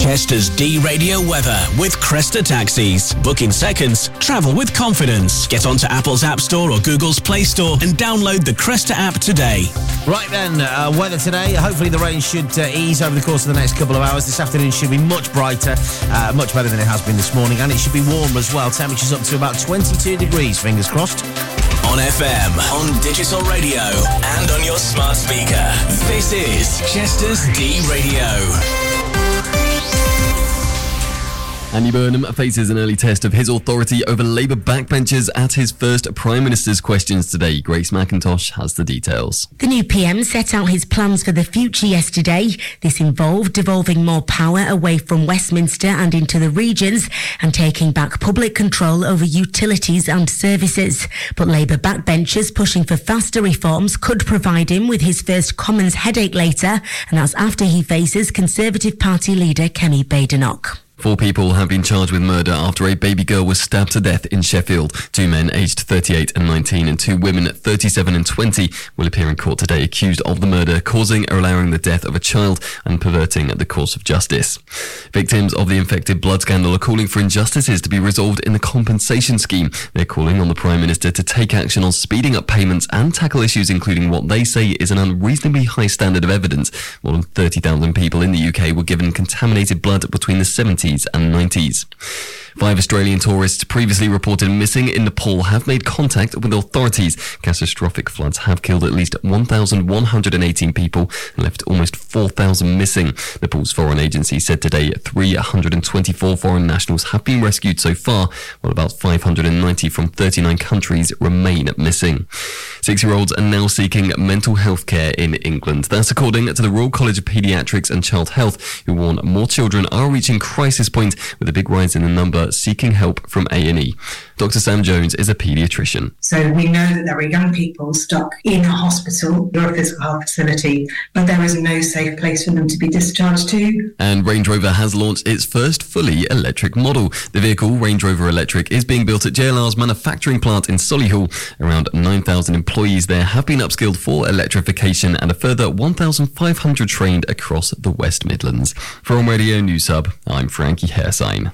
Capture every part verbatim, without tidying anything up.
Chester's D-Radio weather with Cresta Taxis. Book in seconds, travel with confidence. Get onto Apple's App Store or Google's Play Store and download the Cresta app today. Right then, uh, weather today. Hopefully the rain should uh, ease over the course of the next couple of hours. This afternoon should be much brighter, uh, much better than it has been this morning, and it should be warm as well. Temperatures up to about twenty-two degrees, fingers crossed. On F M, on digital radio, and on your smart speaker. This is Chester's D-Radio. Andy Burnham faces an early test of his authority over Labour backbenchers at his first Prime Minister's questions today. Grace McIntosh has the details. The new P M set out his plans for the future yesterday. This involved devolving more power away from Westminster and into the regions and taking back public control over utilities and services. But Labour backbenchers pushing for faster reforms could provide him with his first Commons headache later, and that's after he faces Conservative Party leader Kemi Badenoch. Four people have been charged with murder after a baby girl was stabbed to death in Sheffield. Two men aged thirty-eight and nineteen and two women thirty-seven and twenty will appear in court today accused of the murder, causing or allowing the death of a child and perverting the course of justice. Victims of the infected blood scandal are calling for injustices to be resolved in the compensation scheme. They're calling on the Prime Minister to take action on speeding up payments and tackle issues including what they say is an unreasonably high standard of evidence. More than thirty thousand people in the U K were given contaminated blood between the seventies and nineties. Five Australian tourists previously reported missing in Nepal have made contact with authorities. Catastrophic floods have killed at least one thousand one hundred eighteen people and left almost four thousand missing. Nepal's foreign agency said today three hundred twenty-four foreign nationals have been rescued so far, while about five hundred ninety from thirty-nine countries remain missing. Six-year-olds are now seeking mental health care in England. That's according to the Royal College of Paediatrics and Child Health, who warn more children are reaching crisis point with a big rise in the number seeking help from A and E. Doctor Sam Jones is a paediatrician. So we know that there are young people stuck in a hospital or a physical health facility, but there is no safe place for them to be discharged to. And Range Rover has launched its first fully electric model. The vehicle, Range Rover Electric, is being built at J L R's manufacturing plant in Solihull. Around nine thousand employees there have been upskilled for electrification and a further one thousand five hundred trained across the West Midlands. From Radio News Hub, I'm Frankie Hairsign.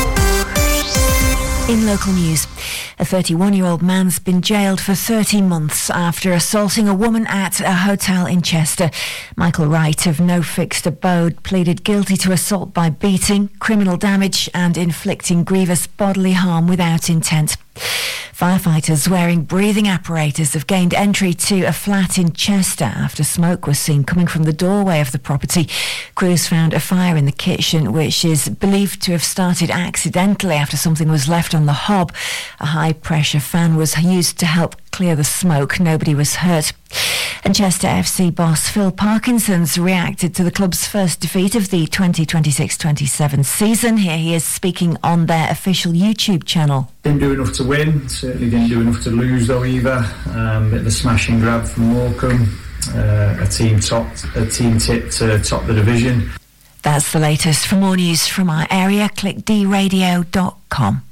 In local news, a thirty-one-year-old man's been jailed for thirty months after assaulting a woman at a hotel in Chester. Michael Wright, of No Fixed Abode, pleaded guilty to assault by beating, criminal damage and inflicting grievous bodily harm without intent. Firefighters wearing breathing apparatus have gained entry to a flat in Chester after smoke was seen coming from the doorway of the property. Crews found a fire in the kitchen, which is believed to have started accidentally after something was left on the hob. A high-pressure fan was used to help clear the smoke. Nobody was hurt. And Chester F C boss Phil Parkinson's reacted to the club's first defeat of the twenty twenty-six twenty-seven season. Here he is speaking on their official YouTube channel. Didn't do enough to win, certainly didn't do enough to lose though either. Um, bit of a smash and grab from Morecambe, uh, a team top, a team tip to top the division. That's the latest. For more news from our area, click d radio dot com.